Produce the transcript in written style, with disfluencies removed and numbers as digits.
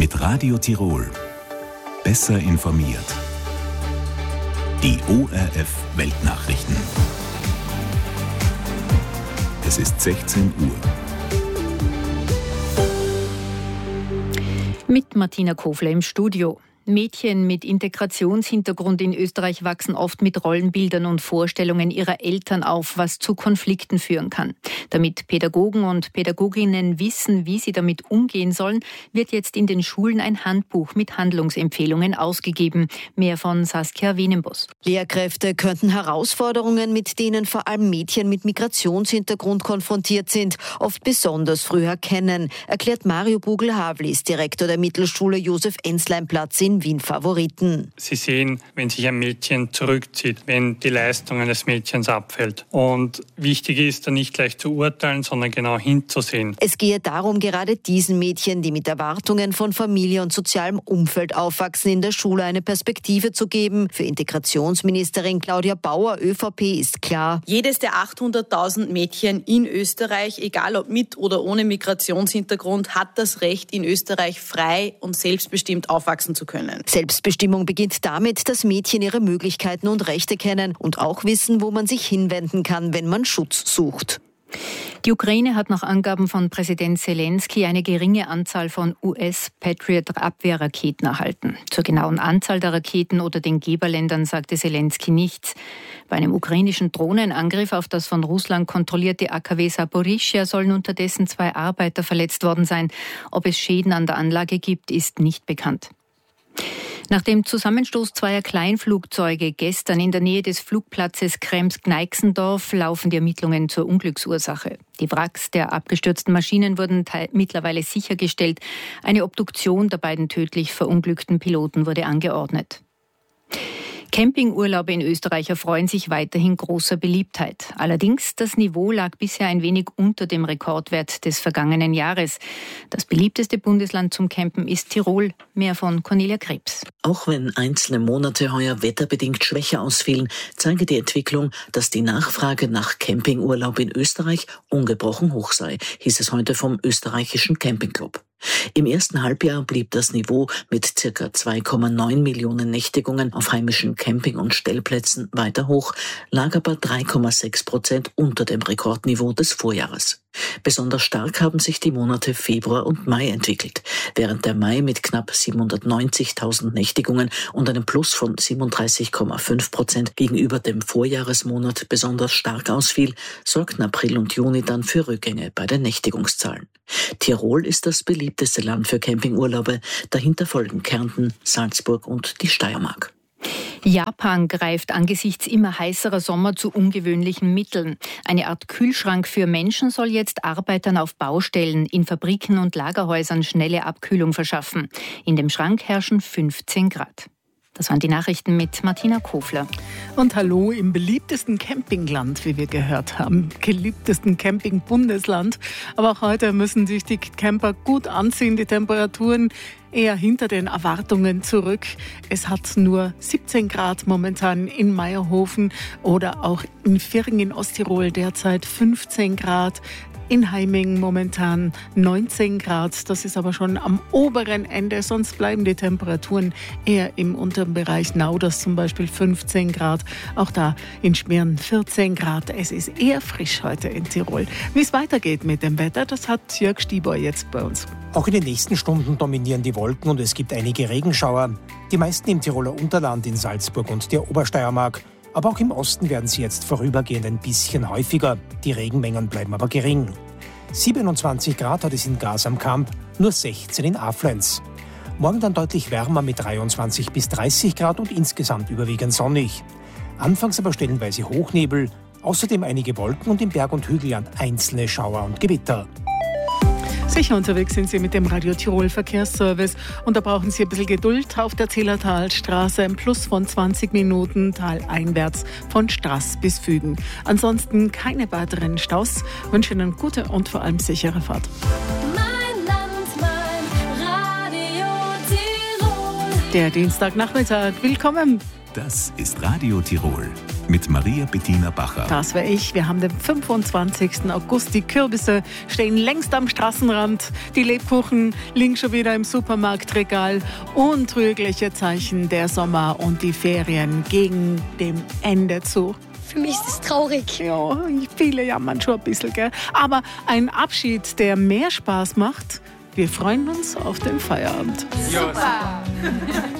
Mit Radio Tirol. Besser informiert. Die ORF Weltnachrichten. Es ist 16 Uhr. Mit Martina Kofler im Studio. Mädchen mit Integrationshintergrund in Österreich wachsen oft mit Rollenbildern und Vorstellungen ihrer Eltern auf, was zu Konflikten führen kann. Damit Pädagogen und Pädagoginnen wissen, wie sie damit umgehen sollen, wird jetzt in den Schulen ein Handbuch mit Handlungsempfehlungen ausgegeben. Mehr von Saskia Wenenbus. Lehrkräfte könnten Herausforderungen, mit denen vor allem Mädchen mit Migrationshintergrund konfrontiert sind, oft besonders früh erkennen, erklärt Mario Bugel-Havlis, Direktor der Mittelschule Josef-Enslein-Platz in Wien-Favoriten. Sie sehen, wenn sich ein Mädchen zurückzieht, wenn die Leistung eines Mädchens abfällt. Und wichtig ist, da nicht gleich zu urteilen, sondern genau hinzusehen. Es gehe darum, gerade diesen Mädchen, die mit Erwartungen von Familie und sozialem Umfeld aufwachsen, in der Schule eine Perspektive zu geben. Für Integrationsministerin Claudia Bauer, ÖVP, ist klar: Jedes der 800.000 Mädchen in Österreich, egal ob mit oder ohne Migrationshintergrund, hat das Recht, in Österreich frei und selbstbestimmt aufwachsen zu können. Selbstbestimmung beginnt damit, dass Mädchen ihre Möglichkeiten und Rechte kennen und auch wissen, wo man sich hinwenden kann, wenn man Schutz sucht. Die Ukraine hat nach Angaben von Präsident Zelensky eine geringe Anzahl von US-Patriot-Abwehrraketen erhalten. Zur genauen Anzahl der Raketen oder den Geberländern sagte Zelensky nichts. Bei einem ukrainischen Drohnenangriff auf das von Russland kontrollierte AKW Saporischschja sollen unterdessen 2 Arbeiter verletzt worden sein. Ob es Schäden an der Anlage gibt, ist nicht bekannt. Nach dem Zusammenstoß 2 Kleinflugzeuge gestern in der Nähe des Flugplatzes Krems-Gneixendorf laufen die Ermittlungen zur Unglücksursache. Die Wracks der abgestürzten Maschinen wurden mittlerweile sichergestellt. Eine Obduktion der beiden tödlich verunglückten Piloten wurde angeordnet. Campingurlaube in Österreich erfreuen sich weiterhin großer Beliebtheit. Allerdings, das Niveau lag bisher ein wenig unter dem Rekordwert des vergangenen Jahres. Das beliebteste Bundesland zum Campen ist Tirol. Mehr von Cornelia Krebs. Auch wenn einzelne Monate heuer wetterbedingt schwächer ausfielen, zeige die Entwicklung, dass die Nachfrage nach Campingurlaub in Österreich ungebrochen hoch sei, hieß es heute vom österreichischen Campingclub. Im ersten Halbjahr blieb das Niveau mit ca. 2,9 Millionen Nächtigungen auf heimischen Camping- und Stellplätzen weiter hoch, lag aber 3,6% unter dem Rekordniveau des Vorjahres. Besonders stark haben sich die Monate Februar und Mai entwickelt. Während der Mai mit knapp 790.000 Nächtigungen und einem Plus von 37,5% gegenüber dem Vorjahresmonat besonders stark ausfiel, sorgten April und Juni dann für Rückgänge bei den Nächtigungszahlen. Tirol ist das beliebteste Land für Campingurlaube, dahinter folgen Kärnten, Salzburg und die Steiermark. Japan greift angesichts immer heißerer Sommer zu ungewöhnlichen Mitteln. Eine Art Kühlschrank für Menschen soll jetzt Arbeitern auf Baustellen, in Fabriken und Lagerhäusern schnelle Abkühlung verschaffen. In dem Schrank herrschen 15 Grad. Das waren die Nachrichten mit Martina Kofler. Und hallo im beliebtesten Campingland, wie wir gehört haben. Geliebtesten Campingbundesland. Aber auch heute müssen sich die Camper gut anziehen. Die Temperaturen eher hinter den Erwartungen zurück. Es hat nur 17 Grad momentan in Meierhofen oder auch in Virgen in Osttirol derzeit 15 Grad. In Heiming momentan 19 Grad, das ist aber schon am oberen Ende, sonst bleiben die Temperaturen eher im unteren Bereich. Nauders zum Beispiel 15 Grad, auch da in Schmirn 14 Grad. Es ist eher frisch heute in Tirol. Wie es weitergeht mit dem Wetter, das hat Jörg Stieber jetzt bei uns. Auch in den nächsten Stunden dominieren die Wolken und es gibt einige Regenschauer. Die meisten im Tiroler Unterland, in Salzburg und der Obersteiermark. Aber auch im Osten werden sie jetzt vorübergehend ein bisschen häufiger. Die Regenmengen bleiben aber gering. 27 Grad hat es in Gas am Kamp, nur 16 in Aflenz. Morgen dann deutlich wärmer mit 23 bis 30 Grad und insgesamt überwiegend sonnig. Anfangs aber stellenweise Hochnebel, außerdem einige Wolken und im Berg- und Hügelland einzelne Schauer und Gewitter. Sicher unterwegs sind Sie mit dem Radio Tirol Verkehrsservice und da brauchen Sie ein bisschen Geduld auf der Zillertalstraße, ein Plus von 20 Minuten taleinwärts von Straß bis Fügen. Ansonsten keine weiteren Staus. Ich wünsche Ihnen gute und vor allem sichere Fahrt. Mein Land, mein Radio Tirol. Der Dienstagnachmittag, willkommen. Das ist Radio Tirol. mit Maria Bettina Bacher. Das wäre ich. Wir haben den 25. August. Die Kürbisse stehen längst am Straßenrand. Die Lebkuchen liegen schon wieder im Supermarktregal. Untrügliche Zeichen, der Sommer und die Ferien gegen dem Ende zu. Für mich ist es traurig. Ja, viele jammern schon ein bisschen, gell? Aber ein Abschied, der mehr Spaß macht. Wir freuen uns auf den Feierabend. Super!